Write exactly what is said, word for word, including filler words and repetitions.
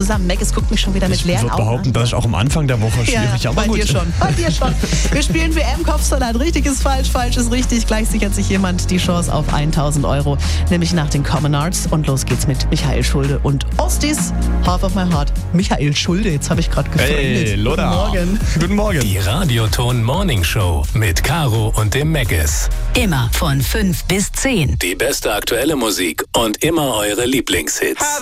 zusammen. Megas guckt mich schon wieder mit Ich leeren würde Augen behaupten, an. das ist auch am Anfang der Woche schwierig, ja, aber bei gut. dir schon. Bei dir schon. Wir spielen W M-Kopfsalat. Richtig ist falsch, falsch ist richtig. Gleich sichert sich jemand die Chance auf tausend Euro, nämlich nach den Common Arts. Und los geht's mit Michael Schulde und Ostis. Half of my heart. Michael Schulde, jetzt habe ich gerade gefreundet. Hey, Loda. Guten Morgen. Guten Morgen. Die Radioton Morning Show mit Caro und dem Megas. Immer von fünf bis zehn. Die beste aktuelle Musik und immer eure Lieblingshits.